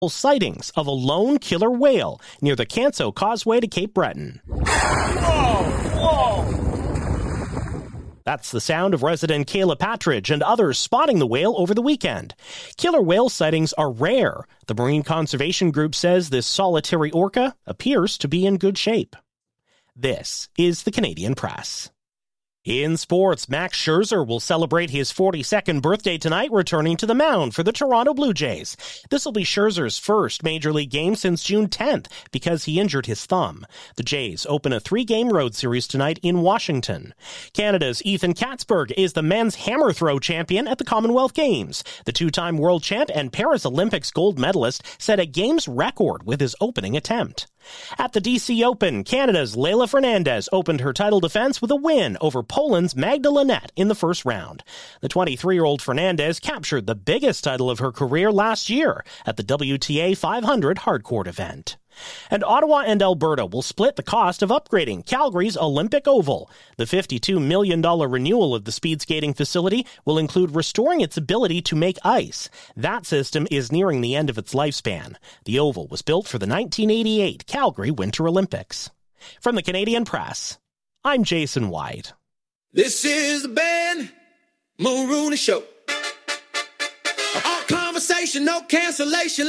sightings of a lone killer whale near the Canso Causeway to Cape Breton. Whoa! That's the sound of resident Kayla Patridge and others spotting the whale over the weekend. Killer whale sightings are rare. The Marine Conservation Group says this solitary orca appears to be in good shape. This is the Canadian Press. In sports, Max Scherzer will celebrate his 42nd birthday tonight, returning to the mound for the Toronto Blue Jays. This will be Scherzer's first Major League game since June 10th because he injured his thumb. The Jays open a 3-game road series tonight in Washington. Canada's Ethan Katzberg is the men's hammer throw champion at the Commonwealth Games. The 2-time world champ and Paris Olympics gold medalist set a games record with his opening attempt. At the DC Open, Canada's Leylah Fernandez opened her title defense with a win over Poland's Magda Linette in the first round. The 23-year-old Fernandez captured the biggest title of her career last year at the WTA 500 hardcourt event. And Ottawa and Alberta will split the cost of upgrading Calgary's Olympic Oval. The $52 million renewal of the speed skating facility will include restoring its ability to make ice. That system is nearing the end of its lifespan. The Oval was built for the 1988 Calgary Winter Olympics. From the Canadian Press, I'm Jason White. This is the Ben Mulrooney Show. All conversation, no cancellation.